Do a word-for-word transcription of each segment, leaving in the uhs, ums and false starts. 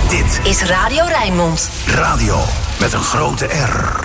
Dit is Radio Rijnmond. Radio met een grote R.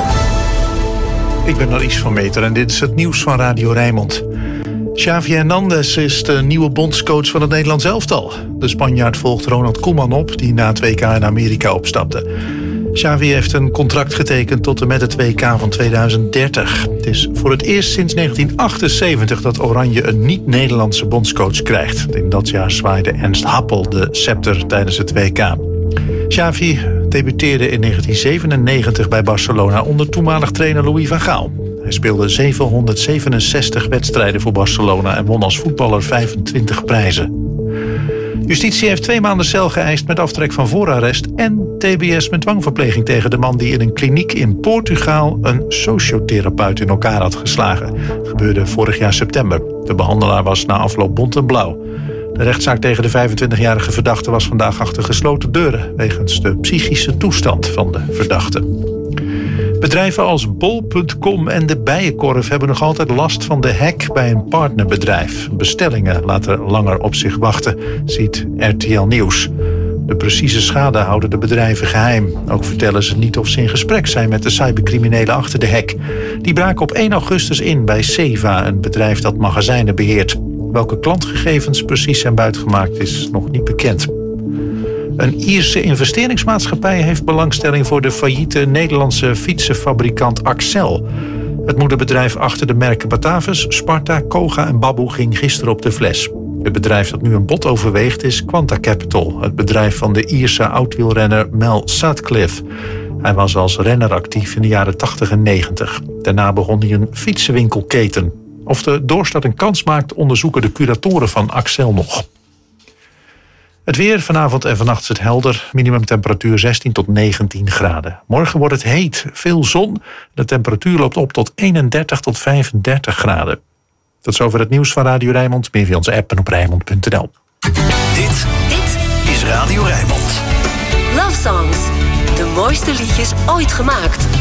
Ik ben Maurice van Meter en dit is het nieuws van Radio Rijnmond. Xavi Hernandez is de nieuwe bondscoach van het Nederlands elftal. De Spanjaard volgt Ronald Koeman op, die na het W K in Amerika opstapte. Xavi heeft een contract getekend tot en met het W K van tweeduizend dertig. Het is voor het eerst sinds negentien achtenzeventig dat Oranje een niet-Nederlandse bondscoach krijgt. In dat jaar zwaaide Ernst Happel de scepter tijdens het W K. Xavi debuteerde in negentien zevenennegentig bij Barcelona onder toenmalig trainer Louis van Gaal. Hij speelde zevenhonderdzevenenzestig wedstrijden voor Barcelona en won als voetballer vijfentwintig prijzen. Justitie heeft twee maanden cel geëist met aftrek van voorarrest en T B S met dwangverpleging tegen de man die in een kliniek in Portugal een sociotherapeut in elkaar had geslagen. Dat gebeurde vorig jaar september. De behandelaar was na afloop bont en blauw. De rechtszaak tegen de vijfentwintigjarige verdachte was vandaag achter gesloten deuren wegens de psychische toestand van de verdachte. Bedrijven als bol punt com en de Bijenkorf hebben nog altijd last van de hack bij een partnerbedrijf. Bestellingen laten langer op zich wachten, ziet R T L Nieuws. De precieze schade houden de bedrijven geheim. Ook vertellen ze niet of ze in gesprek zijn met de cybercriminelen achter de hack. Die braken op één augustus in bij Seva, een bedrijf dat magazijnen beheert. Welke klantgegevens precies zijn buitgemaakt is nog niet bekend. Een Ierse investeringsmaatschappij heeft belangstelling voor de failliete Nederlandse fietsenfabrikant Accel. Het moederbedrijf achter de merken Batavus, Sparta, Koga en Baboe ging gisteren op de fles. Het bedrijf dat nu een bod overweegt is Quanta Capital, het bedrijf van de Ierse oudwielrenner Mel Sutcliffe. Hij was als renner actief in de jaren tachtig en negentig. Daarna begon hij een fietsenwinkelketen. Of de doorstart een kans maakt, onderzoeken de curatoren van Accel nog. Het weer, vanavond en vannacht is het helder. Minimumtemperatuur zestien tot negentien graden. Morgen wordt het heet, veel zon. De temperatuur loopt op tot eenendertig tot vijfendertig graden. Tot zover het nieuws van Radio Rijnmond. Meer via onze app en op Rijnmond punt n l. Dit, dit is Radio Rijnmond. Love Songs. De mooiste liedjes ooit gemaakt.